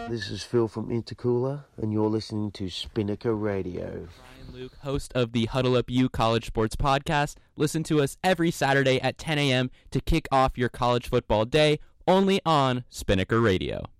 This is Phil from Intercooler, and you're listening to Spinnaker Radio. Ryan Luke, host of the Huddle Up U College Sports Podcast. Listen to us every Saturday at 10 a.m. to kick off your college football day, only on Spinnaker Radio.